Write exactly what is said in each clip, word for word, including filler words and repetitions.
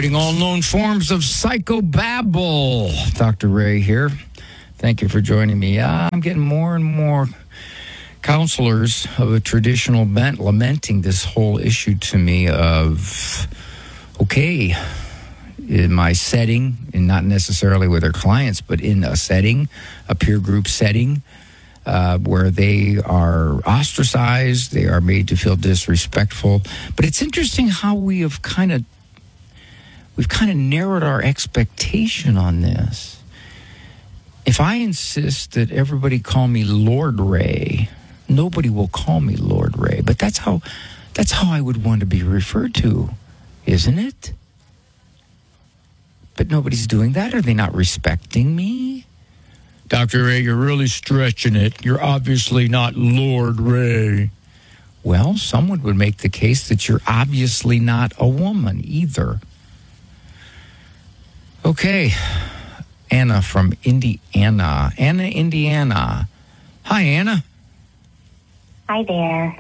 avoiding all known forms of psychobabble. Doctor Ray here. Thank you for joining me. Uh, I'm getting more and more counselors of a traditional bent lamenting this whole issue to me of, okay, in my setting, and not necessarily with their clients, but in a setting, a peer group setting, uh, where they are ostracized, they are made to feel disrespectful. But it's interesting how we have kind of, we've kind of narrowed our expectation on this. If I insist that everybody call me Lord Ray, nobody will call me Lord Ray. But that's how, that's how I would want to be referred to, isn't it? But nobody's doing that. Are they not respecting me? Doctor Ray, you're really stretching it. You're obviously not Lord Ray. Well, someone would make the case that you're obviously not a woman either. Okay. Anna from Indiana. Anna, Indiana. Hi, Anna. Hi there.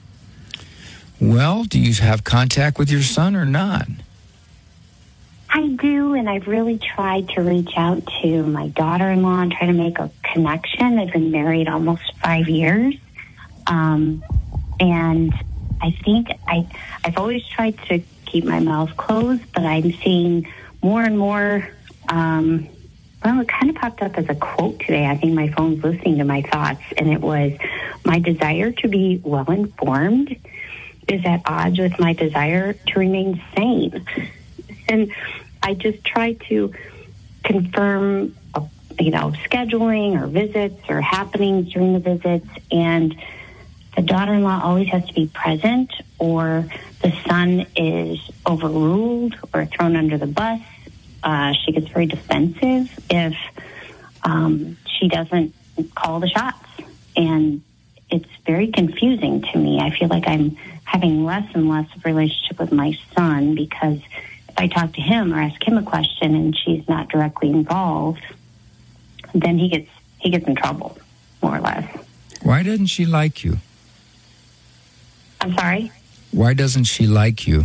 Well, do you have contact with your son or not? I do, and I've really tried to reach out to my daughter-in-law and try to make a connection. I've been married almost five years, um, and I think I, I've always tried to keep my mouth closed, but I'm seeing more and more, um, well, it kind of popped up as a quote today. I think my phone's listening to my thoughts, and it was, my desire to be well-informed is at odds with my desire to remain sane. And I just try to confirm, uh, you know, scheduling or visits or happenings during the visits. And the daughter-in-law always has to be present, or the son is overruled or thrown under the bus. Uh, she gets very defensive if um, she doesn't call the shots. And it's very confusing to me. I feel like I'm having less and less of a relationship with my son because if I talk to him or ask him a question and she's not directly involved, then he gets he gets in trouble, more or less. Why doesn't she like you? I'm sorry? Why doesn't she like you?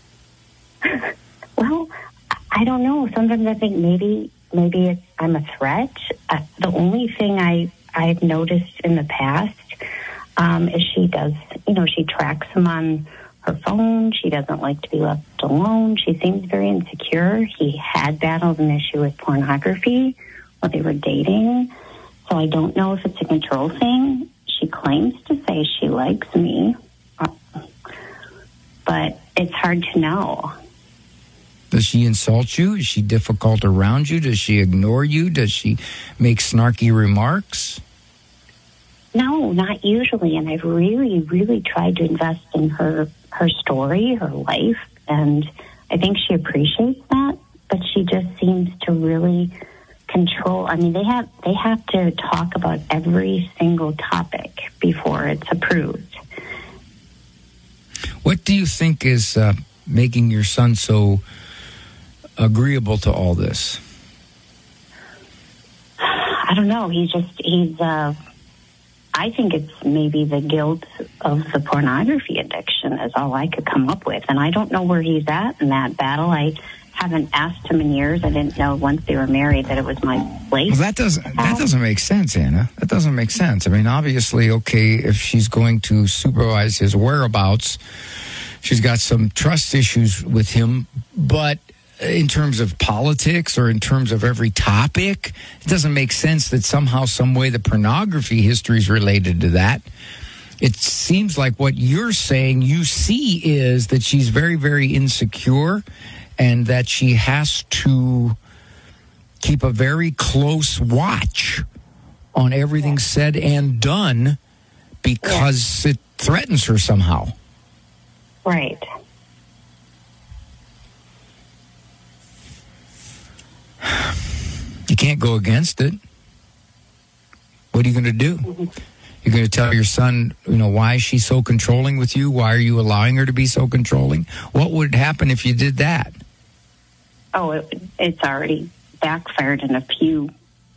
Well, I don't know. Sometimes I think maybe maybe it's, I'm a threat. Uh, the only thing I, I've noticed in the past um, is she does, you know, she tracks him on her phone. She doesn't like to be left alone. She seems very insecure. He had battled an issue with pornography while they were dating. So I don't know if it's a control thing. She claims to say she likes me, but it's hard to know. Does she insult you? Is she difficult around you? Does she ignore you? Does she make snarky remarks? No, not usually. And I've really, really tried to invest in her her story, her life, and I think she appreciates that, but she just seems to really control. I mean, they have they have to talk about every single topic before it's approved. What do you think is uh, making your son so agreeable to all this? I don't know. He's just, he's, uh, I think it's maybe the guilt of the pornography addiction is all I could come up with. And I don't know where he's at in that battle. I haven't asked him in years. I didn't know once they were married that it was my place. Well, that doesn't, that doesn't make sense, Anna. That doesn't make sense. I mean, obviously, okay, if she's going to supervise his whereabouts, she's got some trust issues with him, but in terms of politics or in terms of every topic, it doesn't make sense that somehow, some way, the pornography history is related to that. It seems like what you're saying you see is that she's very, very insecure and that she has to keep a very close watch on everything said and done because it threatens her somehow. Right. You can't go against it. What are you going to do? Mm-hmm. You're going to tell your son, you know, why is she so controlling with you? Why are you allowing her to be so controlling? What would happen if you did that? Oh, it, it's already backfired in a few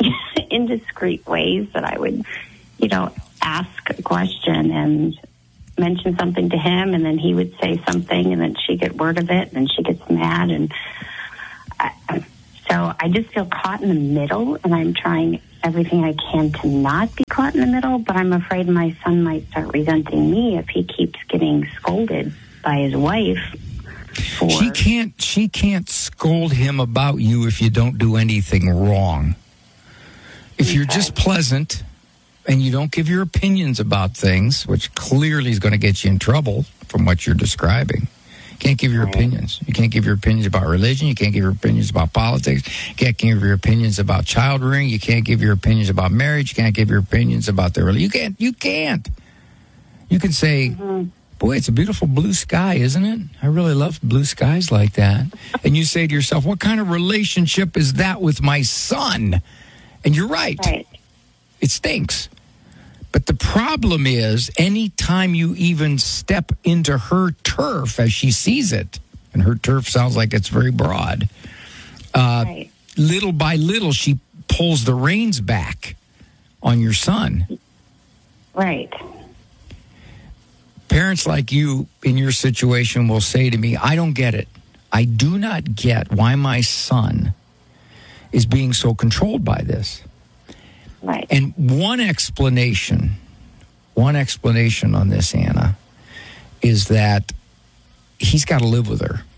indiscreet ways that I would, you know, ask a question and mention something to him, and then he would say something, and then she'd get word of it, and then she gets mad. And I, so I just feel caught in the middle, and I'm trying everything I can to not be caught in the middle, but I'm afraid my son might start resenting me if he keeps getting scolded by his wife. For... She can't, she can't scold him about you if you don't do anything wrong. If you're just pleasant and you don't give your opinions about things, which clearly is going to get you in trouble from what you're describing. You can't give your right. opinions. You can't give your opinions about religion. You can't give your opinions about politics. You can't give your opinions about child rearing. You can't give your opinions about marriage. You can't give your opinions about the religion. You can't. You can't. You can say, mm-hmm. boy, it's a beautiful blue sky, isn't it? I really love blue skies like that. And you say to yourself, what kind of relationship is that with my son? And you're right. Right. It stinks. But the problem is, anytime you even step into her turf as she sees it, and her turf sounds like it's very broad, uh, right. little by little, she pulls the reins back on your son. Right. Parents like you in your situation will say to me, I don't get it. I do not get why my son is being so controlled by this. Right. And one explanation, one explanation on this, Anna, is that he's got to live with her.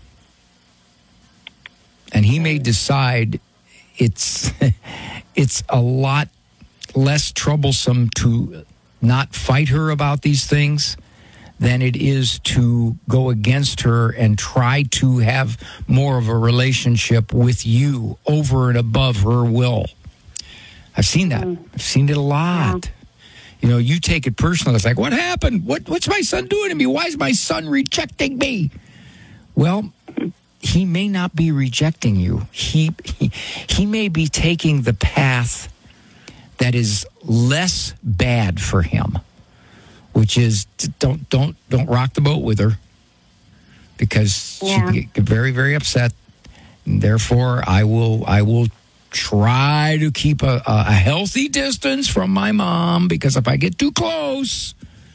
And he may decide it's it's a lot less troublesome to not fight her about these things than it is to go against her and try to have more of a relationship with you over and above her will. I've seen that. Mm. I've seen it a lot. Yeah. You know, you take it personal. It's like, what happened? What What's my son doing to me? Why is my son rejecting me? Well, he may not be rejecting you. He, he, he may be taking the path that is less bad for him, which is don't don't don't rock the boat with her, because yeah. she get very very upset. And therefore, I will I will try to keep a, a healthy distance from my mom, because if I get too close,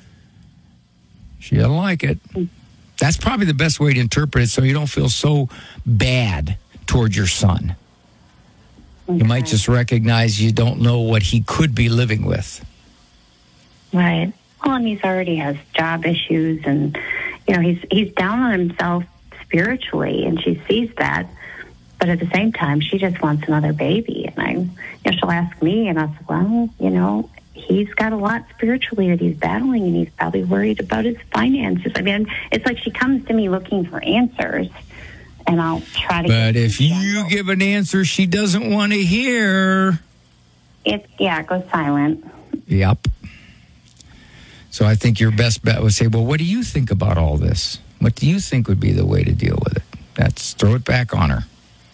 she doesn't like it. That's probably the best way to interpret it, so you don't feel so bad toward your son. Okay. You might just recognize you don't know what he could be living with. Right. Well, and he's already has job issues, and you know he's he's down on himself spiritually, and she sees that. But at the same time, she just wants another baby, and I, you know, she'll ask me, and I said, well, you know, he's got a lot spiritually that he's battling, and he's probably worried about his finances. I mean, it's like she comes to me looking for answers, and I'll try to. But if you give an answer she doesn't want to hear, it yeah, it goes silent. Yep. So I think your best bet would say, well, what do you think about all this? What do you think would be the way to deal with it? That's throw it back on her.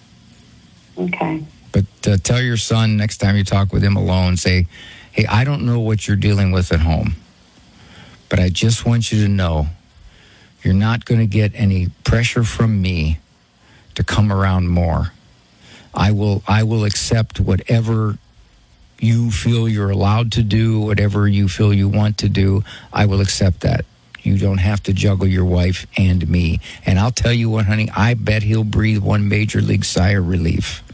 Okay. But uh, tell your son next time you talk with him alone, say, hey, I don't know what you're dealing with at home, but I just want you to know you're not going to get any pressure from me to come around more. I will I will accept whatever you feel you're allowed to do, whatever you feel you want to do. I will accept that. You don't have to juggle your wife and me. And I'll tell you what, honey, I bet he'll breathe one major league sigh of relief.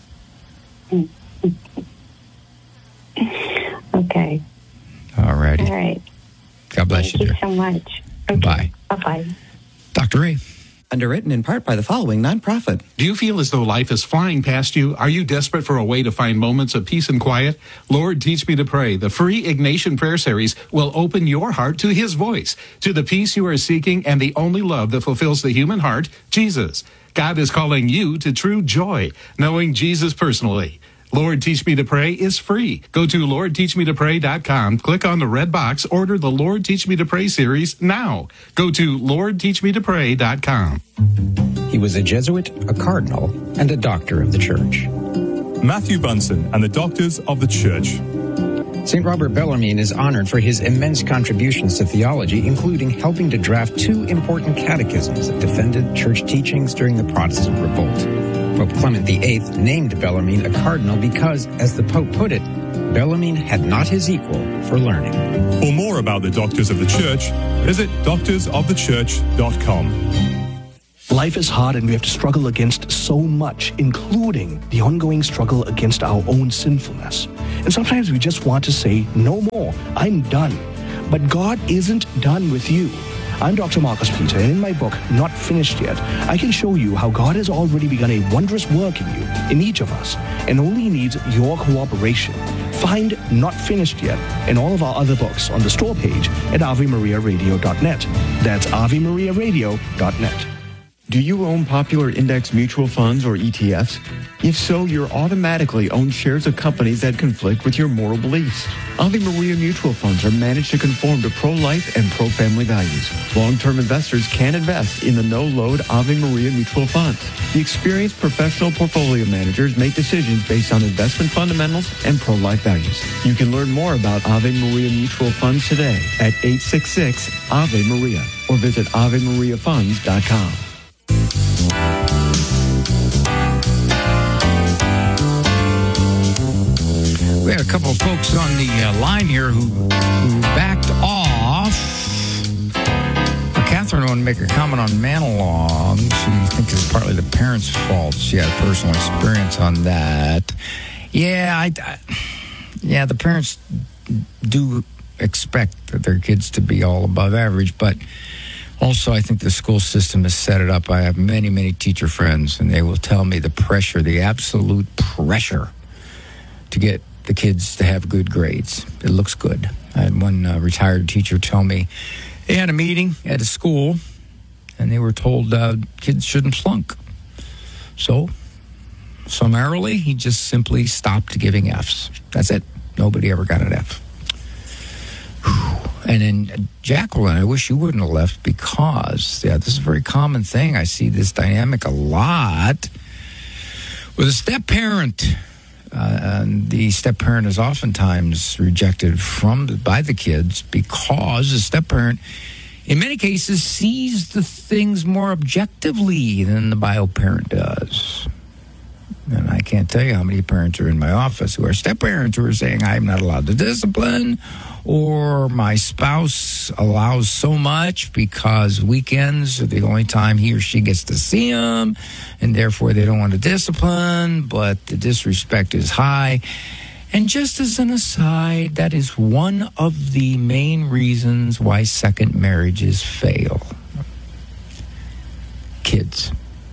Okay. All righty. All right. God bless Thank you, you dear. so much. Okay. Bye. Bye-bye. Doctor Ray. Underwritten in part by the following nonprofit. Do you feel as though life is flying past you? Are you desperate for a way to find moments of peace and quiet? Lord, Teach Me to Pray, the free Ignatian prayer series, will open your heart to his voice, to the peace you are seeking and the only love that fulfills the human heart, Jesus. God is calling you to true joy, knowing Jesus personally. Lord, Teach Me to Pray is free. Go to lord teach me to pray dot com, click on the red box, order the Lord Teach Me to Pray series now. Go to lord teach me to pray dot com. He was a Jesuit, a cardinal, and a doctor of the church. Matthew Bunson and the Doctors of the Church. Saint Robert Bellarmine is honored for his immense contributions to theology, including helping to draft two important catechisms that defended church teachings during the Protestant revolt. Pope Clement the Eighth named Bellarmine a cardinal because, as the Pope put it, Bellarmine had not his equal for learning. For more about the Doctors of the Church, visit doctors of the church dot com. Life is hard and we have to struggle against so much, including the ongoing struggle against our own sinfulness. And sometimes we just want to say, no more, I'm done. But God isn't done with you. I'm Doctor Marcus Peter, and in my book, Not Finished Yet, I can show you how God has already begun a wondrous work in you, in each of us, and only needs your cooperation. Find Not Finished Yet and all of our other books on the store page at ave maria radio dot net. That's ave maria radio dot net. Do you own popular index mutual funds or E T Fs? If so, you're automatically own shares of companies that conflict with your moral beliefs. Ave Maria mutual funds are managed to conform to pro-life and pro-family values. Long-term investors can invest in the no-load Ave Maria mutual funds. The experienced professional portfolio managers make decisions based on investment fundamentals and pro-life values. You can learn more about Ave Maria mutual funds today at eight six six Ave Maria or visit ave maria funds dot com. We had a couple of folks on the uh, line here who, who backed off. Uh, Catherine wanted to make a comment on Manalong. She thinks it's partly the parents' fault. She had personal experience on that. Yeah, I, I, yeah, the parents do expect their kids to be all above average, but also, I think the school system has set it up. I have many, many teacher friends, and they will tell me the pressure, the absolute pressure to get the kids to have good grades. It looks good. I had one uh, retired teacher tell me they had a meeting at a school, and they were told uh, kids shouldn't flunk. So, summarily, he just simply stopped giving Fs. That's it. Nobody ever got an F. And then, Jacqueline, I wish you wouldn't have left because, yeah, this is a very common thing. I see this dynamic a lot with a step-parent. Uh, and the step-parent is oftentimes rejected from the, by the kids because the step-parent, in many cases, sees the things more objectively than the bio-parent does. And I can't tell you how many parents are in my office who are step-parents who are saying, I'm not allowed to discipline, or my spouse allows so much because weekends are the only time he or she gets to see them, and therefore they don't want to discipline, but the disrespect is high. And just as an aside, that is one of the main reasons why second marriages fail. Kids.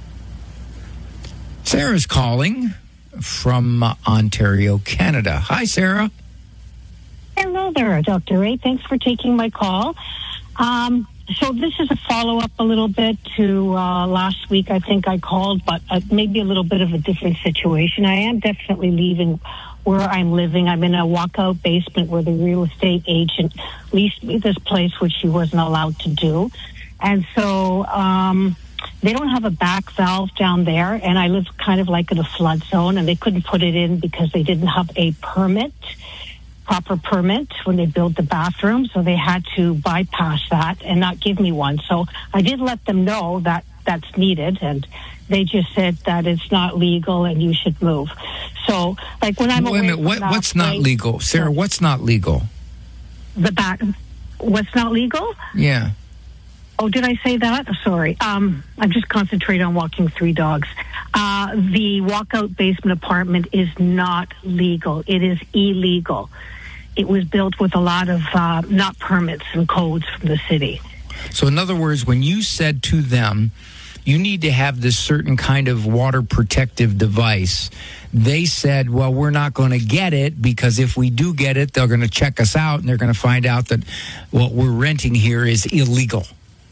Sarah's calling from uh, Ontario, Canada. Hi, Sarah. Hello there, Doctor Ray. Thanks for taking my call. Um, so this is a follow-up a little bit to uh, last week. I think I called, but uh, maybe a little bit of a different situation. I am definitely leaving where I'm living. I'm in a walkout basement where the real estate agent leased me this place, which she wasn't allowed to do. And so... Um, They don't have a back valve down there, and I live kind of like in a flood zone, and they couldn't put it in because they didn't have a permit, proper permit when they built the bathroom, so they had to bypass that and not give me one. So I did let them know that that's needed, and they just said that it's not legal and you should move. So, like when I'm Wait a minute, what, what's not place, legal? Sarah, what's not legal? The back, what's not legal? Yeah. Oh, did I say that? Sorry. Um, I'm just concentrating on walking three dogs. Uh, the walkout basement apartment is not legal. It is illegal. It was built with a lot of uh, not permits and codes from the city. So in other words, when you said to them, you need to have this certain kind of water protective device, they said, well, we're not going to get it because if we do get it, they're going to check us out and they're going to find out that what we're renting here is illegal.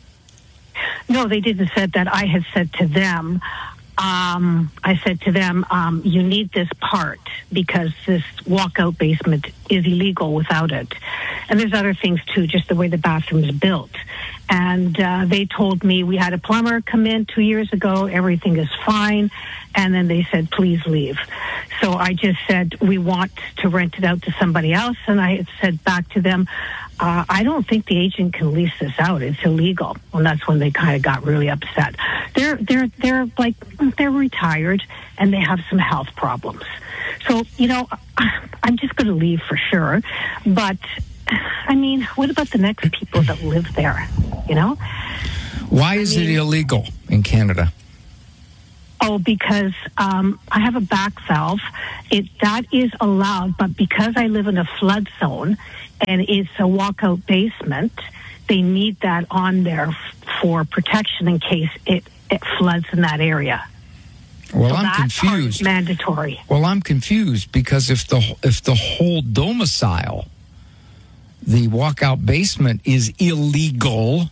No, they didn't said that. I had said to them, um, I said to them, um, you need this part because this walkout basement is illegal without it. And there's other things, too, just the way the bathroom is built. And uh, they told me we had a plumber come in two years ago. Everything is fine. And then they said, please leave. So I just said, we want to rent it out to somebody else. And I had said back to them, Uh, I don't think the agent can lease this out. It's illegal. And that's when they kind of got really upset. They're they're they're like they're retired and they have some health problems. So, you know, I'm just going to leave for sure. But, I mean, what about the next people that live there, you know? Why is I mean, it illegal in Canada? Oh, because um, I have a back valve. It that is allowed, but because I live in a flood zone and it's a walkout basement, they need that on there f- for protection in case it, it floods in that area. Well, so I'm that confused. Part is mandatory. Well, I'm confused because if the if the whole domicile, the walkout basement, is illegal,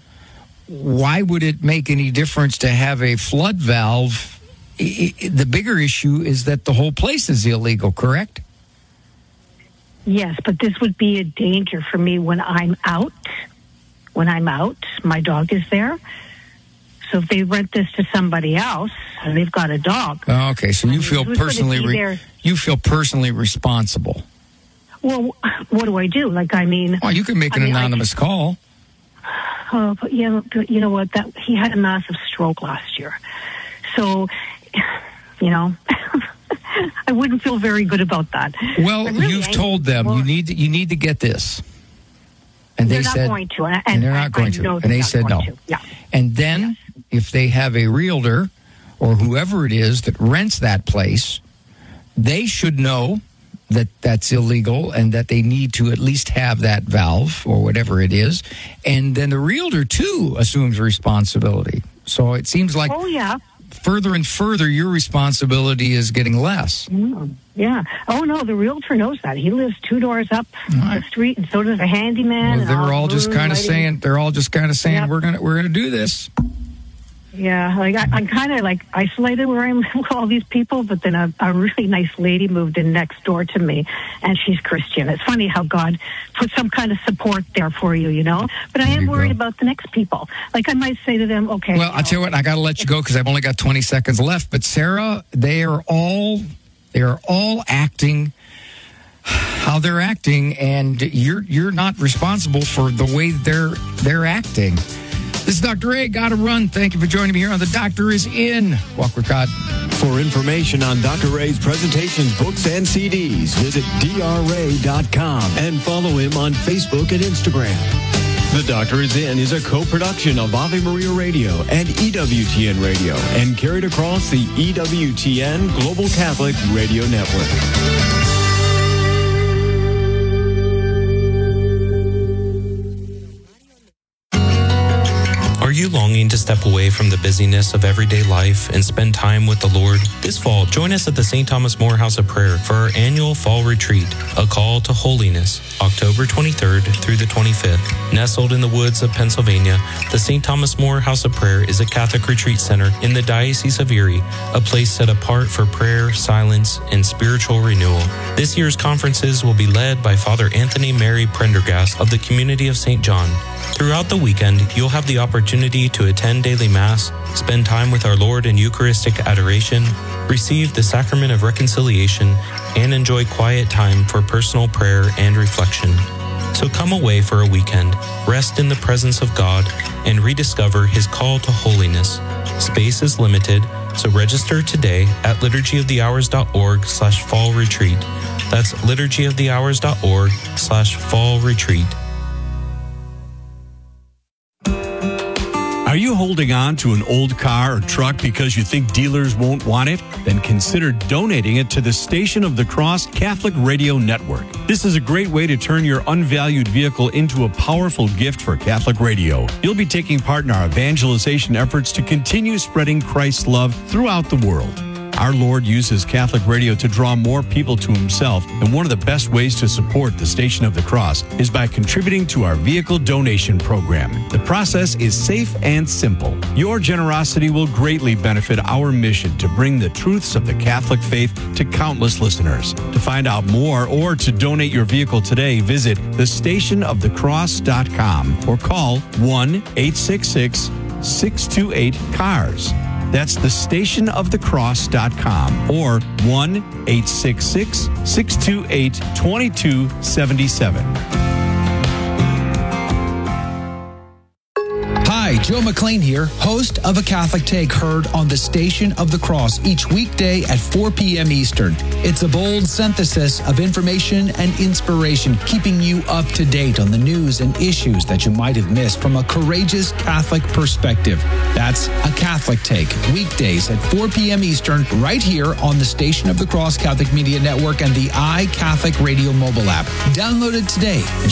why would it make any difference to have a flood valve? I, I, the bigger issue is that the whole place is illegal, correct? Yes, but this would be a danger for me when I'm out. When I'm out, my dog is there. So if they rent this to somebody else, and they've got a dog. Oh, okay, so you feel personally re- you feel personally responsible. Well, what do I do? Like, I mean, well, you can make an I mean, anonymous can, call. Oh, but yeah, but you know what? That he had a massive stroke last year, so you know, I wouldn't feel very good about that. Well, really, you've I, told them well, you need to, you need to get this, and they they're said not going to, and, and they're not going to, and they said no. To. Yeah, and then yes. if they have a realtor or whoever it is that rents that place, they should know that that's illegal and that they need to at least have that valve or whatever it is. And then the realtor, too, assumes responsibility. So it seems like oh, yeah. further and further your responsibility is getting less. Mm, yeah. Oh, no, the realtor knows that. He lives two doors up right. the street, and so does the handyman. Well, they're all, all just kind of saying, they're all just kind of saying, yep. we're going to we're gonna do this. Yeah, like I, I'm kind of like isolated where I'm with all these people, but then a, a really nice lady moved in next door to me, and she's Christian. It's funny how God put some kind of support there for you, you know? But I am worried go. about the next people. Like I might say to them, okay. Well, I'll tell you what, I got to let you go because I've only got twenty seconds left. But Sarah, they are all, they are all acting how they're acting, and you're you're not responsible for the way they're they're acting. This is Doctor Ray. Gotta run. Thank you for joining me here on The Doctor Is In. Walk with God. For information on Doctor Ray's presentations, books, and C Ds, visit d r ray dot com and follow him on Facebook and Instagram. The Doctor Is In is a co-production of Ave Maria Radio and E W T N Radio and carried across the E W T N Global Catholic Radio Network. Are you longing to step away from the busyness of everyday life and spend time with the Lord? This fall, join us at the Saint Thomas More House of Prayer for our annual fall retreat, A Call to Holiness, October twenty-third through the twenty-fifth. Nestled in the woods of Pennsylvania, the Saint Thomas More House of Prayer is a Catholic retreat center in the Diocese of Erie, a place set apart for prayer, silence, and spiritual renewal. This year's conferences will be led by Father Anthony Mary Prendergast of the Community of Saint John. Throughout the weekend, you'll have the opportunity to attend daily Mass, spend time with our Lord in Eucharistic adoration, receive the Sacrament of Reconciliation, and enjoy quiet time for personal prayer and reflection. So come away for a weekend, rest in the presence of God, and rediscover His call to holiness. Space is limited, so register today at liturgyofthehours.org slash fall retreat. That's liturgyofthehours.org slash fall retreat. Are you holding on to an old car or truck because you think dealers won't want it? Then consider donating it to the Station of the Cross Catholic Radio Network. This is a great way to turn your unvalued vehicle into a powerful gift for Catholic radio. You'll be taking part in our evangelization efforts to continue spreading Christ's love throughout the world. Our Lord uses Catholic radio to draw more people to Himself, and one of the best ways to support the Station of the Cross is by contributing to our vehicle donation program. The process is safe and simple. Your generosity will greatly benefit our mission to bring the truths of the Catholic faith to countless listeners. To find out more or to donate your vehicle today, visit the station of the cross dot com or call one eight six six, six two eight, C A R S. That's the station of the cross dot com or one eight six six, six two eight, two two seven seven. Hi, Joe McLean here, host of A Catholic Take, heard on the Station of the Cross each weekday at four p.m. Eastern. It's a bold synthesis of information and inspiration, keeping you up to date on the news and issues that you might have missed from a courageous Catholic perspective. That's A Catholic Take, weekdays at four p.m. Eastern, right here on the Station of the Cross Catholic Media Network and the iCatholic Radio mobile app. Download it today.